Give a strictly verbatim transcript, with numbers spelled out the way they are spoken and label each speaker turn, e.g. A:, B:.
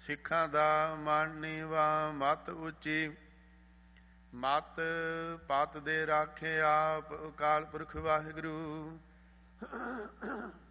A: ਸਿੱਖਾਂ ਦਾ ਮਨ ਨੀਵਾ ਮਤ ਉੱਚੀ। ਮਤ ਪਤ ਦੇ ਰਾਖੇ ਆਪ ਅਕਾਲ ਪੁਰਖ ਵਾਹਿਗੁਰੂ।